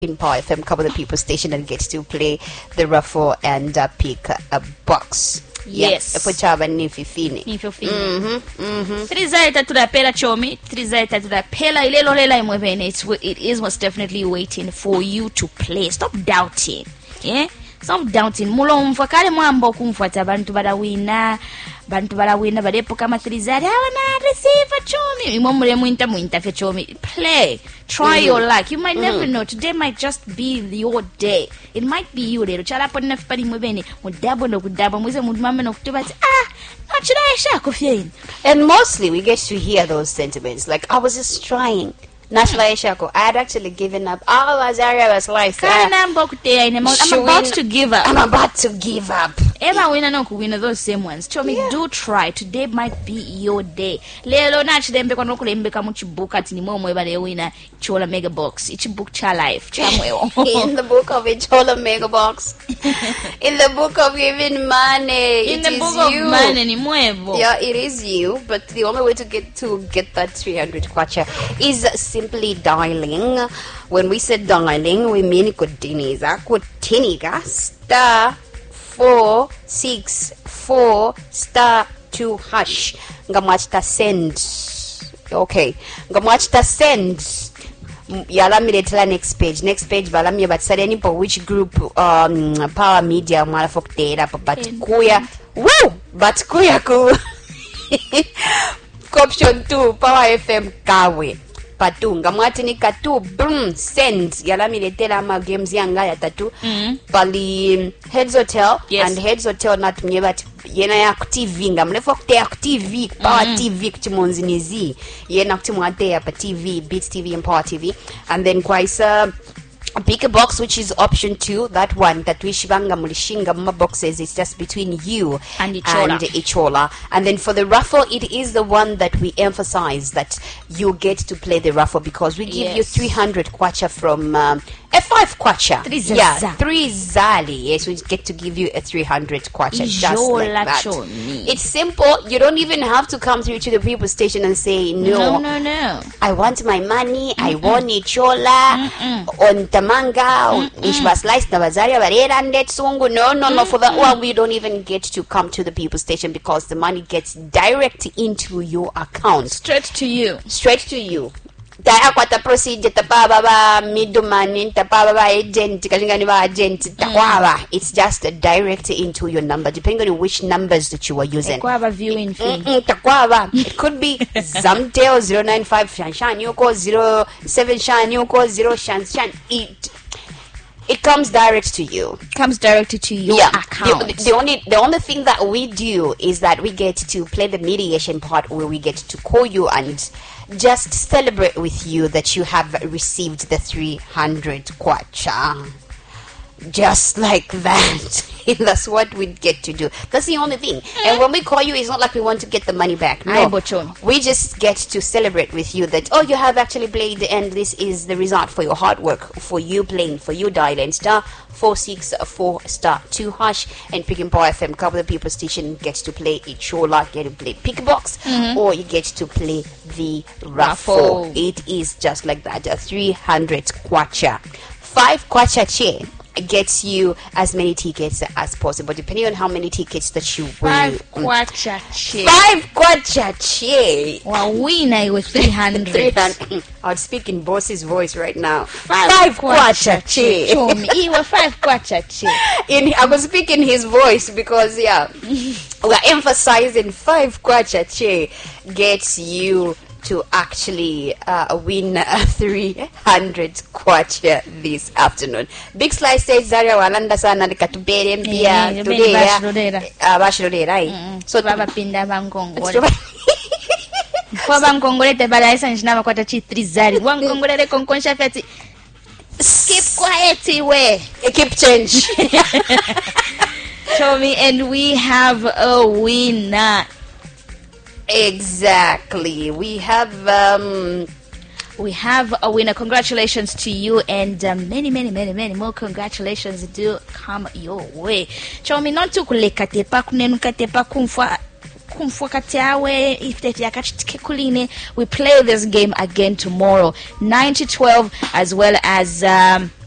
in Power FM, cover the people station, and get to play the raffle and pick a box. Yes. Trizaleta tudapela chomi, trizaleta tudapela ilelo lela imwevene. It is most definitely waiting for you to play. Stop doubting. Yeah? Stop doubting. Mulo mfakale mwambo kumfuata bantu badawina badepo kama trizali hawana receive chomi. Imomule muinta fe chomi. Play. Try your luck. You might never know. Today might just be your day. It might be you lero. Chala pona fipadi mwevene. Mudabo no kudabo mwize mudumame no kutubati. And mostly we get to hear those sentiments. Like, I was just trying. I had actually given up. Azaria was like, I'm about to give up. I'm about to give up. Ever winner those same ones. Chomi, do try. Today might be your day. Lelo na chidembe kwa nokule mbeka muchibuka ati ni momo eba winner Chola Mega Box. Ichi book cha life. In the book of Chola Mega Box. In the book of giving money. In the book of money ni mwevo. Yeah, it is you. But the only way to get that 300 kwacha is simply dialing. When we say dialing, we mean kudiniza kutiniga star 464 star 2 hash. Ngamwachita send. Okay. Ngamwachita send. Yalamile next page balamye batsale for which group Power Media mwala fokutera but kuya woo but kuya ku option 2 Power FM kawe patunga mwatini katu boom send yalamile ama games yanga ya tatu bali Heads Hotel and Heads Hotel natumye bat yena ya TV nga mlefo kutea TV Power TV kuchimonzinizi yena kutimwate ya pa TV Beats TV and Power TV and then kwaisa pick a box, which is option 2. That one that we shibanga mulishinga mama boxes is just between you and Ichola. And then for the raffle, it is the one that we emphasize that you get to play the raffle because we give you 300 kwacha from F5 kwacha. 3 zali. Yes, we get to give you a 300 kwacha just like that. It's simple. You don't even have to come through to the people station and say no. I want my money. I want Ichola on Tamanga. Ishba slice na bazaria barera and sungu. No. For that one, we don't even get to come to the people station because the money gets direct into your account. Straight to you. Daya kwata procedure tapaba ba middleman tapaba ba agent kalingani ba agent takwaba. It's just direct into your number depending on which numbers that you are using. Takwaba viewing fee. Takwaba. It could be Zamtel 095 Shanshan Yoko 07 Shan Yoko 0 Shanshan. It comes direct to you. Comes directly to your account. The only thing that we do is that we get to play the mediation part where we get to call you and just celebrate with you that you have received the 300 kwacha. Just like that. That's what we get to do. That's the only thing. And when we call you, it's not like we want to get the money back. No. We just get to celebrate with you that, you have actually played and this is the result for your hard work, for you playing, for you dialing star 464 star 2 hash and picking Power FM, cover the people station, gets to play Ichola, get to play pick box, or you get to play the raffle. It is just like that. 300 kwacha. 5 kwacha che gets you as many tickets as possible, depending on how many tickets that you win. 5 kwacha che. 5 kwacha che. Wawina with 300. I would speak in boss's voice right now. 5 kwacha che. Iwa 5 kwacha che. I was speaking his voice because we're emphasizing 5 kwacha che gets you to actually win 300 kwacha this afternoon. Big Slice says Zaria walanda sana nikatubere mbia today bashirolera so baba pinda bangongole kwa bangongole te bala isa njina kwata chi trizari bangongole le konkonsha feti keep quiet we keep change. Tommy, and we have a winner. Exactly. We have a winner. Congratulations to you, and many more congratulations do come your way. Chomi not to kulekatepa kunenukatepa kumfa we play this game again tomorrow 9 to 12 as well as